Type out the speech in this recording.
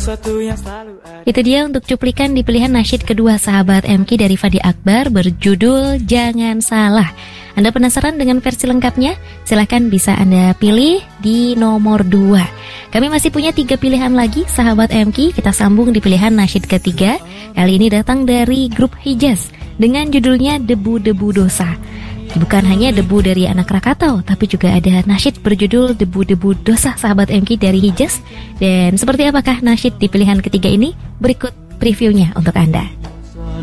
Itu dia untuk cuplikan di pilihan nasyid kedua sahabat MK dari Fadi Akbar berjudul Jangan Salah. Anda penasaran dengan versi lengkapnya? Silahkan bisa Anda pilih di nomor 2. Kami masih punya 3 pilihan lagi sahabat MK. Kita sambung di pilihan nasyid ketiga. Kali ini datang dari grup Hijaz dengan judulnya Debu-Debu Dosa. Bukan hanya debu dari anak Krakatau, tapi juga ada nasyid berjudul Debu-Debu Dosa sahabat MK dari Hijaz. Dan seperti apakah nasyid di pilihan ketiga ini? Berikut previewnya untuk Anda.